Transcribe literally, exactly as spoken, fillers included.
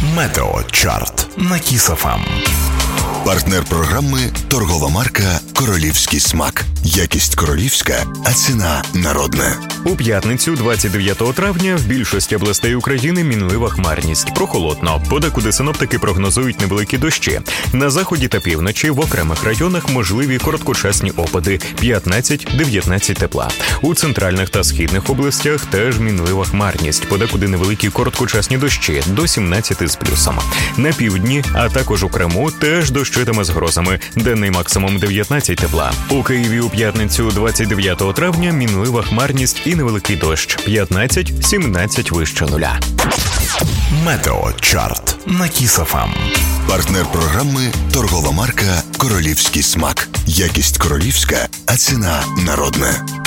Метеочарт на Кіс еф ем. Партнер програми – торгова марка «Королівський смак». Якість королівська, а ціна народна. У п'ятницю, двадцять дев'ятого травня, в більшості областей України мінлива хмарність. Прохолодно. Подекуди синоптики прогнозують невеликі дощі. На заході та півночі в окремих районах можливі короткочасні опади – п'ятнадцять-дев'ятнадцять тепла. У центральних та східних областях теж мінлива хмарність. Подекуди невеликі короткочасні дощі – до сімнадцяти з плюсом. На півдні, а також у Криму, теж дощитиме з грозами. Денний максимум дев'ятнадцять тепла. У Києві у п'ятницю, двадцять дев'ятого травня, мінлива хмарність і невеликий дощ – п'ятнадцять-сімнадцять вище нуля. Метеочарт на Кіс еф ем. Партнер програми – торгова марка «Королівський смак». Якість королівська, а ціна народна.